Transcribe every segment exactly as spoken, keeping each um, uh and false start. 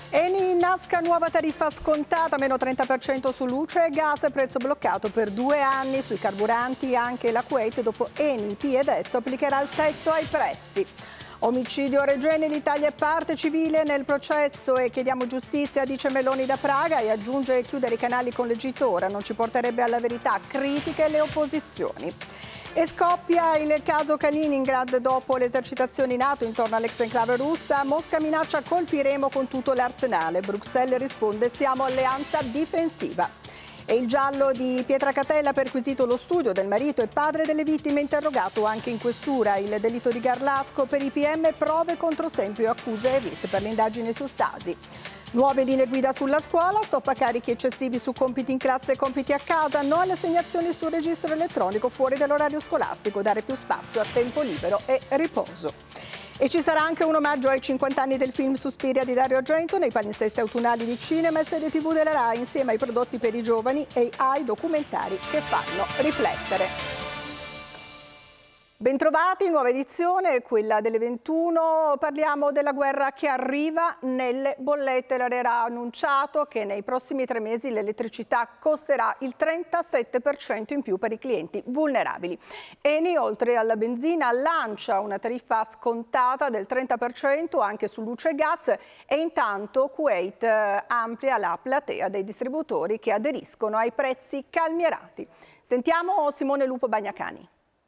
Eni innasca nuova tariffa scontata, meno trenta per cento su luce e gas, prezzo bloccato per due anni sui carburanti. Anche la Kuwait dopo Eni, I P ed adesso applicherà il tetto ai prezzi. Omicidio a Regeni, l'Italia è parte civile nel processo e chiediamo giustizia, dice Meloni da Praga, e aggiunge chiudere i canali con l'Egitora non ci porterebbe alla verità, critiche le opposizioni. E scoppia il caso Kaliningrad dopo le esercitazioni NATO intorno all'ex enclave russa. Mosca minaccia colpiremo con tutto l'arsenale. Bruxelles risponde siamo alleanza difensiva. E il giallo di Pietracatella, perquisito lo studio del marito e padre delle vittime, interrogato anche in questura. Il delitto di Garlasco per I P M, prove contro Sempio, accuse e vis per le indagini su Stasi. Nuove linee guida sulla scuola, stop a carichi eccessivi su compiti in classe e compiti a casa, no alle assegnazioni sul registro elettronico fuori dall'orario scolastico, dare più spazio a tempo libero e riposo. E ci sarà anche un omaggio ai cinquanta anni del film Suspiria di Dario Argento nei palinsesti autunnali di cinema e serie tivù della Rai, insieme ai prodotti per i giovani e ai documentari che fanno riflettere. Bentrovati, nuova edizione, quella delle ventuno. Parliamo della guerra che arriva nelle bollette. L'ARERA ha annunciato che nei prossimi tre mesi l'elettricità costerà il trentasette per cento in più per i clienti vulnerabili. Eni, oltre alla benzina, lancia una tariffa scontata del trenta per cento anche su luce e gas e intanto Kuwait amplia la platea dei distributori che aderiscono ai prezzi calmierati. Sentiamo Simone Lupo Bagnacani.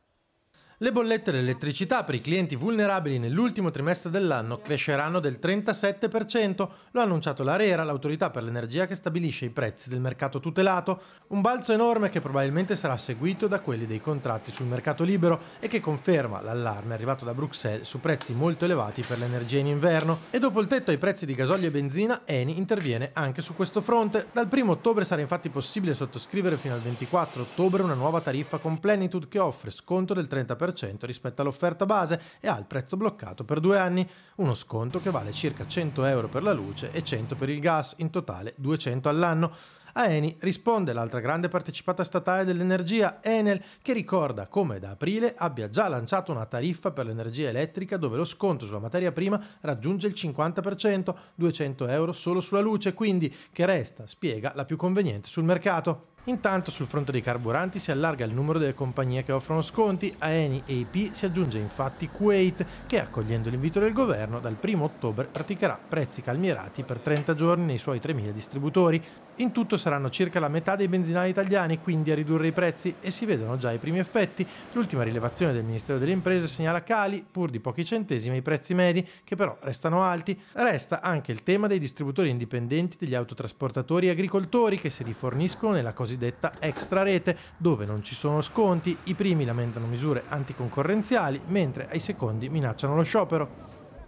Le bollette dell'elettricità per i clienti vulnerabili nell'ultimo trimestre dell'anno cresceranno del trentasette per cento, lo ha annunciato l'ARERA, l'autorità per l'energia che stabilisce i prezzi del mercato tutelato, un balzo enorme che probabilmente sarà seguito da quelli dei contratti sul mercato libero e che conferma l'allarme arrivato da Bruxelles su prezzi molto elevati per l'energia in inverno. E dopo il tetto ai prezzi di gasolio e benzina, Eni interviene anche su questo fronte. Dal primo ottobre sarà infatti possibile sottoscrivere fino al ventiquattro ottobre una nuova tariffa con Plenitude che offre sconto del trenta per cento rispetto all'offerta base e ha il prezzo bloccato per due anni, uno sconto che vale circa cento euro per la luce e cento per il gas, in totale duecento all'anno. A Eni risponde l'altra grande partecipata statale dell'energia, Enel, che ricorda come da aprile abbia già lanciato una tariffa per l'energia elettrica dove lo sconto sulla materia prima raggiunge il cinquanta per cento, duecento euro solo sulla luce, quindi che resta, spiega, la più conveniente sul mercato. Intanto sul fronte dei carburanti si allarga il numero delle compagnie che offrono sconti. A Eni e I P si aggiunge infatti Kuwait che, accogliendo l'invito del governo, dal primo ottobre praticherà prezzi calmierati per trenta giorni nei suoi tremila distributori. In tutto saranno circa la metà dei benzinai italiani quindi a ridurre i prezzi e si vedono già i primi effetti. L'ultima rilevazione del Ministero delle Imprese segnala cali pur di pochi centesimi ai prezzi medi, che però restano alti. Resta anche il tema dei distributori indipendenti, degli autotrasportatori e agricoltori che si riforniscono nella cosiddetta extra rete, dove non ci sono sconti. I primi lamentano misure anticoncorrenziali, mentre ai secondi minacciano lo sciopero.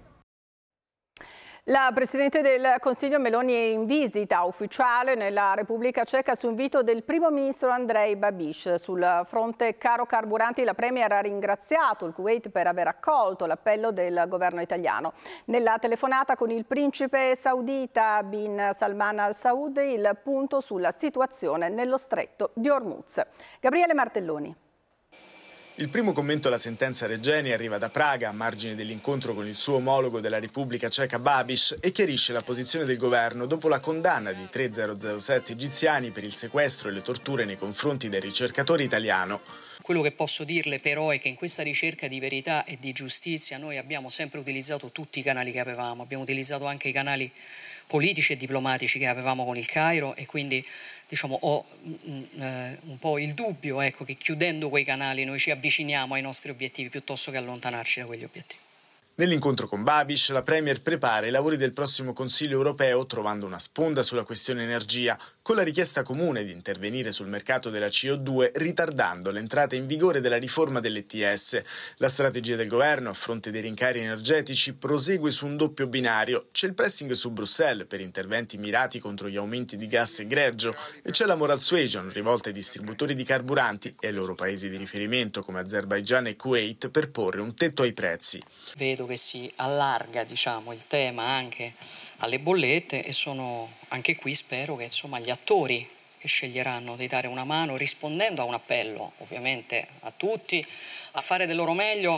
La Presidente del Consiglio Meloni è in visita ufficiale nella Repubblica Ceca su invito del Primo Ministro Andrej Babiš. Sul fronte caro carburanti la Premier ha ringraziato il Kuwait per aver accolto l'appello del governo italiano. Nella telefonata con il principe saudita bin Salman Al Saud il punto sulla situazione nello stretto di Hormuz. Gabriele Martelloni. Il primo commento alla sentenza Regeni arriva da Praga, a margine dell'incontro con il suo omologo della Repubblica Ceca Babiš, e chiarisce la posizione del governo dopo la condanna di tre mila sette egiziani per il sequestro e le torture nei confronti del ricercatore italiano. Quello che posso dirle però è che in questa ricerca di verità e di giustizia noi abbiamo sempre utilizzato tutti i canali che avevamo, abbiamo utilizzato anche i canali politici e diplomatici che avevamo con il Cairo e quindi diciamo, ho mh, eh, un po' il dubbio ecco, che chiudendo quei canali noi ci avviciniamo ai nostri obiettivi piuttosto che allontanarci da quegli obiettivi. Nell'incontro con Babiš, la Premier prepara i lavori del prossimo Consiglio europeo trovando una sponda sulla questione energia, con la richiesta comune di intervenire sul mercato della C O due ritardando l'entrata in vigore della riforma dell'E T S. La strategia del governo a fronte dei rincari energetici prosegue su un doppio binario. C'è il pressing su Bruxelles per interventi mirati contro gli aumenti di gas e greggio e c'è la moral suasion rivolta ai distributori di carburanti e ai loro paesi di riferimento come Azerbaigian e Kuwait per porre un tetto ai prezzi. Vedo che si allarga diciamo, il tema anche alle bollette e sono anche qui spero che insomma, gli attori che sceglieranno di dare una mano rispondendo a un appello ovviamente a tutti a fare del loro meglio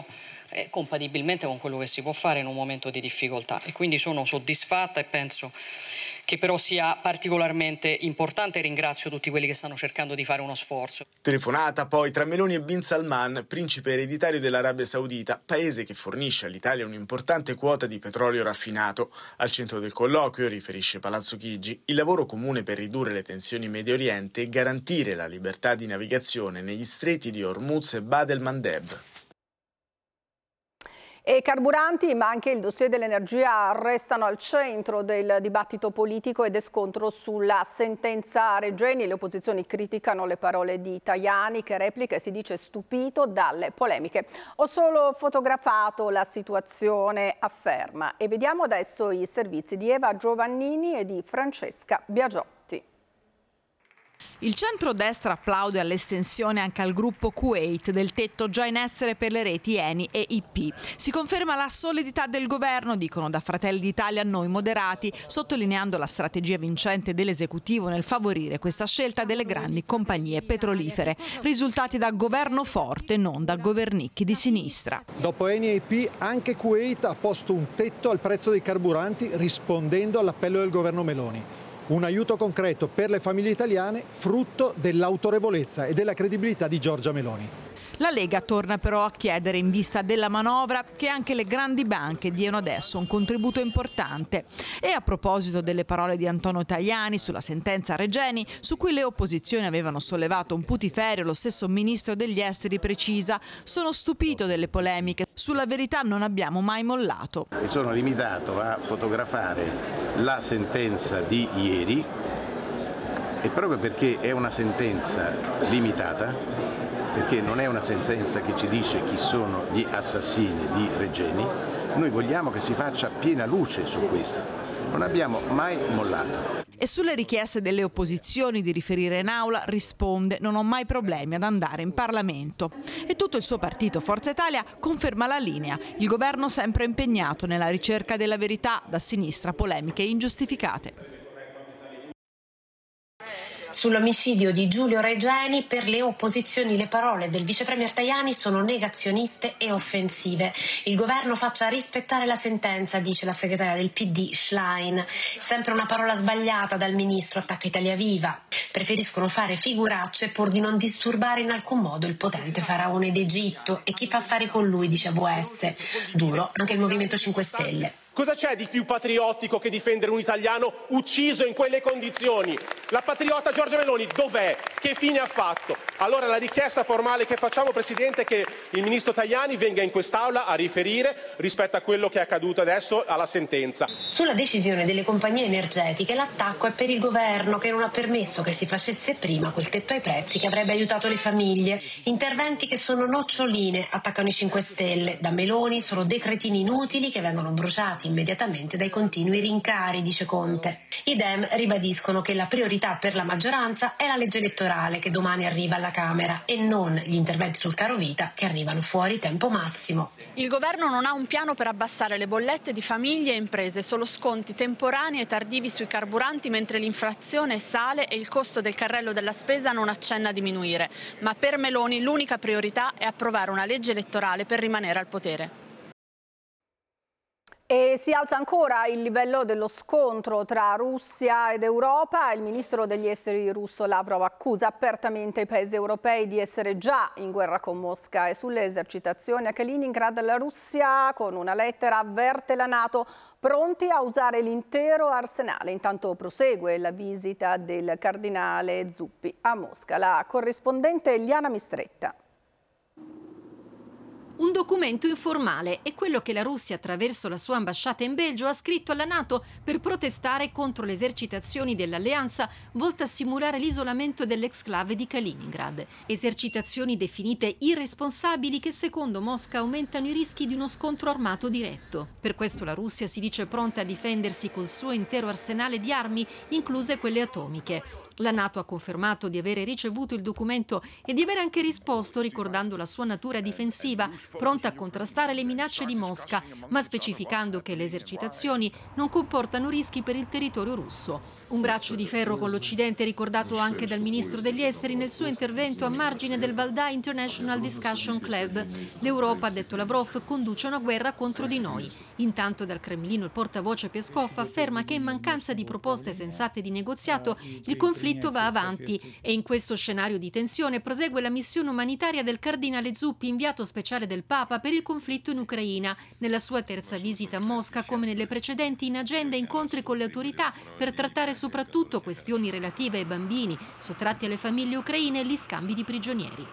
eh, compatibilmente con quello che si può fare in un momento di difficoltà, e quindi sono soddisfatta e penso che però sia particolarmente importante, e ringrazio tutti quelli che stanno cercando di fare uno sforzo. Telefonata poi tra Meloni e Bin Salman, principe ereditario dell'Arabia Saudita, paese che fornisce all'Italia un'importante quota di petrolio raffinato. Al centro del colloquio, riferisce Palazzo Chigi, il lavoro comune per ridurre le tensioni in Medio Oriente e garantire la libertà di navigazione negli stretti di Hormuz e Bab el-Mandeb. E carburanti, ma anche il dossier dell'energia restano al centro del dibattito politico ed è scontro sulla sentenza Regeni. Le opposizioni criticano le parole di Tajani, che replica e si dice stupito dalle polemiche. Ho solo fotografato la situazione, afferma. E vediamo adesso i servizi di Eva Giovannini e di Francesca Biagiotti. Il centrodestra applaude all'estensione anche al gruppo Kuwait del tetto già in essere per le reti Eni e I P. Si conferma la solidità del governo, dicono da Fratelli d'Italia noi moderati, sottolineando la strategia vincente dell'esecutivo nel favorire questa scelta delle grandi compagnie petrolifere. Risultati da governo forte, non da governicchi di sinistra. Dopo Eni e I P, anche Kuwait ha posto un tetto al prezzo dei carburanti, rispondendo all'appello del governo Meloni. Un aiuto concreto per le famiglie italiane, frutto dell'autorevolezza e della credibilità di Giorgia Meloni. La Lega torna però a chiedere, in vista della manovra, che anche le grandi banche diano adesso un contributo importante. E a proposito delle parole di Antonio Tajani sulla sentenza Regeni, su cui le opposizioni avevano sollevato un putiferio, lo stesso ministro degli esteri precisa: sono stupito delle polemiche, sulla verità non abbiamo mai mollato. Mi sono limitato a fotografare la sentenza di ieri, e proprio perché è una sentenza limitata, perché non è una sentenza che ci dice chi sono gli assassini di Regeni, noi vogliamo che si faccia piena luce su questo. Non abbiamo mai mollato. E sulle richieste delle opposizioni di riferire in aula risponde: non ho mai problemi ad andare in Parlamento. E tutto il suo partito, Forza Italia, conferma la linea. Il governo sempre impegnato nella ricerca della verità, da sinistra polemiche ingiustificate. Sull'omicidio di Giulio Regeni, per le opposizioni le parole del vice premier Tajani sono negazioniste e offensive. Il governo faccia rispettare la sentenza, dice la segretaria del P D Schlein. Sempre una parola sbagliata dal ministro, attacca Italia Viva. Preferiscono fare figuracce pur di non disturbare in alcun modo il potente faraone d'Egitto e chi fa affari con lui, dice A V S. Duro anche il Movimento cinque Stelle. Cosa c'è di più patriottico che difendere un italiano ucciso in quelle condizioni? La patriota Giorgia Meloni dov'è? Che fine ha fatto? Allora la richiesta formale che facciamo, Presidente, è che il ministro Tajani venga in quest'Aula a riferire rispetto a quello che è accaduto adesso alla sentenza. Sulla decisione delle compagnie energetiche l'attacco è per il governo, che non ha permesso che si facesse prima quel tetto ai prezzi che avrebbe aiutato le famiglie. Interventi che sono noccioline, attaccano i cinque Stelle. Da Meloni sono decretini inutili che vengono bruciati immediatamente dai continui rincari, dice Conte. I Dem ribadiscono che la priorità per la maggioranza è la legge elettorale che domani arriva alla Camera e non gli interventi sul caro vita che arrivano fuori tempo massimo. Il governo non ha un piano per abbassare le bollette di famiglie e imprese, solo sconti temporanei e tardivi sui carburanti, mentre l'inflazione sale e il costo del carrello della spesa non accenna a diminuire. Ma per Meloni l'unica priorità è approvare una legge elettorale per rimanere al potere. E si alza ancora il livello dello scontro tra Russia ed Europa. Il ministro degli esteri russo Lavrov accusa apertamente i paesi europei di essere già in guerra con Mosca, e sulle esercitazioni a Kaliningrad la Russia con una lettera avverte la NATO pronti a usare l'intero arsenale. Intanto prosegue la visita del cardinale Zuppi a Mosca. La corrispondente Eliana Mistretta. Un documento informale è quello che la Russia, attraverso la sua ambasciata in Belgio, ha scritto alla NATO per protestare contro le esercitazioni dell'alleanza volte a simulare l'isolamento dell'exclave di Kaliningrad. Esercitazioni definite irresponsabili che, secondo Mosca, aumentano i rischi di uno scontro armato diretto. Per questo la Russia si dice pronta a difendersi col suo intero arsenale di armi, incluse quelle atomiche. La NATO ha confermato di avere ricevuto il documento e di aver anche risposto ricordando la sua natura difensiva, pronta a contrastare le minacce di Mosca, ma specificando che le esercitazioni non comportano rischi per il territorio russo. Un braccio di ferro con l'Occidente ricordato anche dal ministro degli esteri nel suo intervento a margine del Valdai International Discussion Club. L'Europa, ha detto Lavrov, conduce una guerra contro di noi. Intanto dal Cremlino il portavoce Peskov afferma che in mancanza di proposte sensate di negoziato il conflitto va avanti e in questo scenario di tensione prosegue la missione umanitaria del cardinale Zuppi, inviato speciale del Papa per il conflitto in Ucraina. Nella sua terza visita a Mosca, come nelle precedenti, in agenda incontri con le autorità per trattare soprattutto questioni relative ai bambini sottratti alle famiglie ucraine e gli scambi di prigionieri.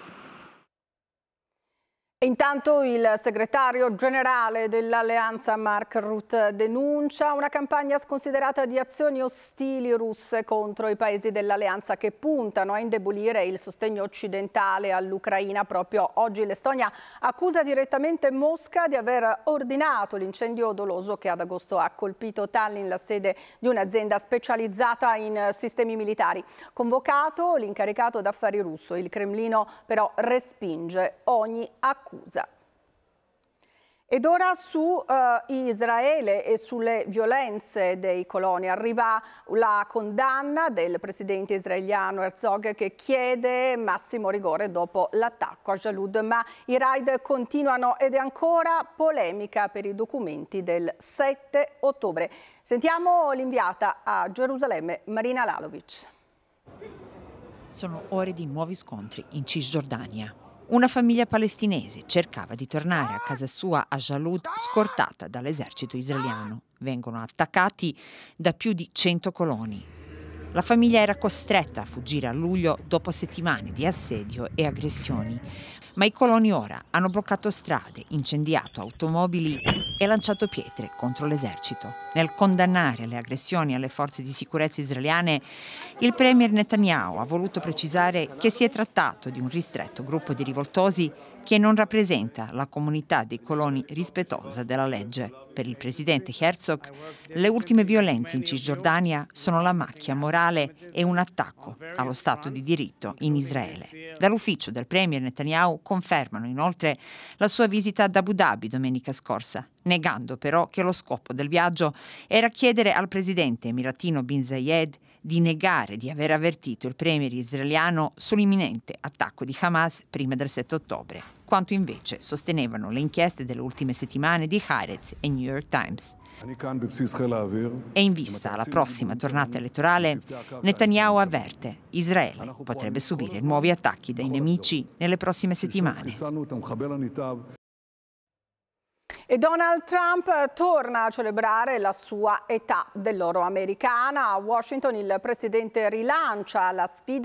Intanto il segretario generale dell'Alleanza Mark Rutte denuncia una campagna sconsiderata di azioni ostili russe contro i paesi dell'Alleanza che puntano a indebolire il sostegno occidentale all'Ucraina. Proprio oggi l'Estonia accusa direttamente Mosca di aver ordinato l'incendio doloso che ad agosto ha colpito Tallinn, la sede di un'azienda specializzata in sistemi militari. Convocato l'incaricato d'affari russo, il Cremlino però respinge ogni accusa. Ed ora su uh, Israele e sulle violenze dei coloni arriva la condanna del presidente israeliano Herzog, che chiede massimo rigore dopo l'attacco a Jalud, ma i raid continuano ed è ancora polemica per i documenti del sette ottobre. Sentiamo l'inviata a Gerusalemme Marina Lalovic. Sono ore di nuovi scontri in Cisgiordania. Una famiglia palestinese cercava di tornare a casa sua a Jalud, scortata dall'esercito israeliano. Vengono attaccati da più di cento coloni. La famiglia era costretta a fuggire a luglio dopo settimane di assedio e aggressioni. Ma i coloni ora hanno bloccato strade, incendiato automobili e lanciato pietre contro l'esercito. Nel condannare le aggressioni alle forze di sicurezza israeliane, il premier Netanyahu ha voluto precisare che si è trattato di un ristretto gruppo di rivoltosi che non rappresenta la comunità dei coloni rispettosa della legge. Per il presidente Herzog, le ultime violenze in Cisgiordania sono la macchia morale e un attacco allo Stato di diritto in Israele. Dall'ufficio del premier Netanyahu confermano inoltre la sua visita ad Abu Dhabi domenica scorsa, negando però che lo scopo del viaggio era chiedere al presidente emiratino Bin Zayed di negare di aver avvertito il premier israeliano sull'imminente attacco di Hamas prima del sette ottobre, quanto invece sostenevano le inchieste delle ultime settimane di Haaretz e New York Times. E in vista alla prossima tornata elettorale, Netanyahu avverte: Israele potrebbe subire nuovi attacchi dai nemici nelle prossime settimane. E Donald Trump torna a celebrare la sua età dell'oro americana. A Washington il presidente rilancia la sfida